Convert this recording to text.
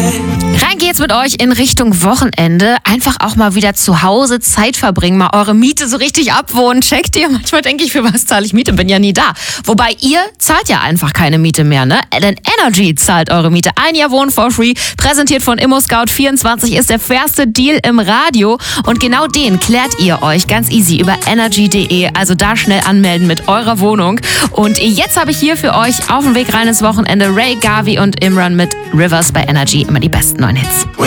Rein geht's mit euch in Richtung Wochenende. Einfach auch mal wieder zu Hause Zeit verbringen, mal eure Miete so richtig abwohnen. Checkt ihr? Manchmal denke ich, für was zahle ich Miete? Bin ja nie da. Wobei ihr zahlt ja einfach keine Miete mehr, ne? Denn Energy zahlt eure Miete. Ein Jahr Wohnen for free. Präsentiert von ImmoScout24 ist der fairste Deal im Radio. Und genau den klärt ihr euch ganz easy über energy.de. Also da schnell anmelden mit eurer Wohnung. Und jetzt habe ich hier für euch auf dem Weg rein ins Wochenende Ray, Gavi und Imran mit Rivers bei Energy. Immer die besten neuen Hits.